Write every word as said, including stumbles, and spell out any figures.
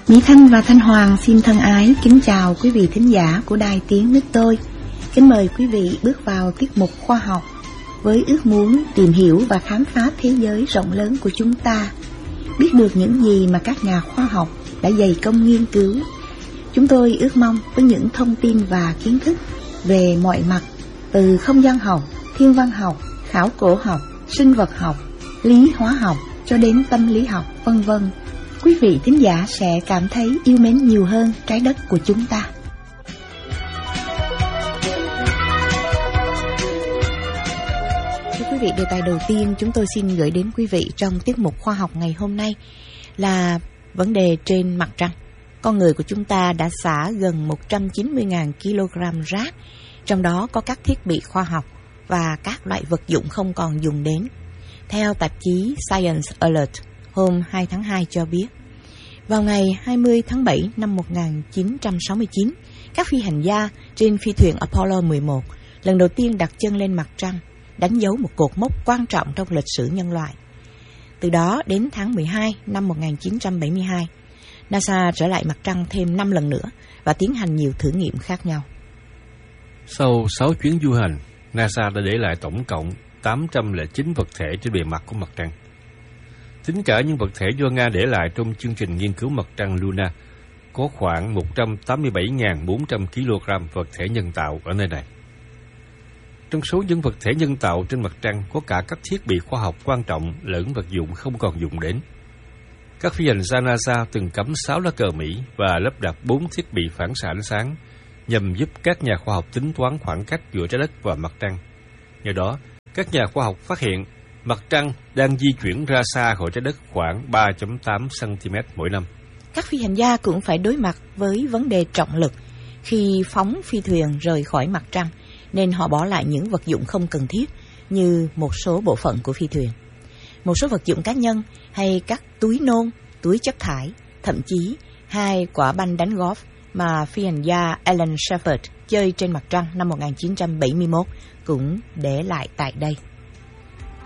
Mỹ Thanh và Thanh Hoàng xin thân ái kính chào quý vị thính giả của Đài Tiếng Nước Tôi. Kính mời quý vị bước vào tiết mục khoa học với ước muốn tìm hiểu và khám phá thế giới rộng lớn của chúng ta, biết được những gì mà các nhà khoa học đã dày công nghiên cứu. Chúng tôi ước mong với những thông tin và kiến thức về mọi mặt, từ không gian học, thiên văn học, khảo cổ học, sinh vật học, lý hóa học cho đến tâm lý học, vân vân, quý vị thính giả sẽ cảm thấy yêu mến nhiều hơn trái đất của chúng ta. Thưa quý vị, đề tài đầu tiên chúng tôi xin gửi đến quý vị trong tiết mục khoa học ngày hôm nay là vấn đề trên mặt trăng. Con người của chúng ta đã xả gần một trăm chín mươi nghìn ki lô gam rác, trong đó có các thiết bị khoa học và các loại vật dụng không còn dùng đến. Theo tạp chí Science Alert hôm hai tháng hai cho biết, vào ngày hai mươi tháng bảy năm một nghìn chín trăm sáu mươi chín, các phi hành gia trên phi thuyền Apollo mười một lần đầu tiên đặt chân lên mặt trăng, đánh dấu một cột mốc quan trọng trong lịch sử nhân loại. Từ đó đến tháng mười hai năm một nghìn chín trăm bảy mươi hai, NASA trở lại mặt trăng thêm năm lần nữa và tiến hành nhiều thử nghiệm khác nhau. Sau sáu chuyến du hành, NASA đã để lại tổng cộng tám trăm lẻ chín vật thể trên bề mặt của mặt trăng. Tính cả những vật thể do Nga để lại trong chương trình nghiên cứu mặt trăng Luna, có khoảng một trăm tám mươi bảy nghìn bốn trăm ki lô gam vật thể nhân tạo ở nơi này. Trong số những vật thể nhân tạo trên mặt trăng có cả các thiết bị khoa học quan trọng lẫn vật dụng không còn dùng đến. Các phi hành gia NASA từng cắm sáu lá cờ Mỹ và lắp đặt bốn thiết bị phản xạ ánh sáng nhằm giúp các nhà khoa học tính toán khoảng cách giữa trái đất và mặt trăng. Nhờ đó, các nhà khoa học phát hiện mặt trăng đang di chuyển ra xa khỏi trái đất khoảng ba phẩy tám xăng-ti-mét mỗi năm. Các phi hành gia cũng phải đối mặt với vấn đề trọng lực khi phóng phi thuyền rời khỏi mặt trăng, nên họ bỏ lại những vật dụng không cần thiết như một số bộ phận của phi thuyền, một số vật dụng cá nhân hay các túi nôn, túi chất thải, thậm chí hai quả banh đánh golf mà phi hành gia Alan Shepard chơi trên mặt trăng năm một nghìn chín trăm bảy mươi mốt cũng để lại tại đây.